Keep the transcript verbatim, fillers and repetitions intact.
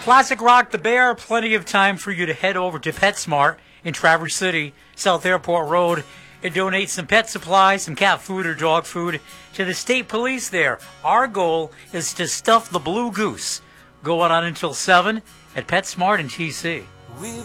Classic Rock the Bear, plenty of time for you to head over to PetSmart in Traverse City, South Airport Road, and donate some pet supplies, some cat food or dog food to the state police there. Our goal is to stuff the blue goose. Going on until seven at PetSmart in T C.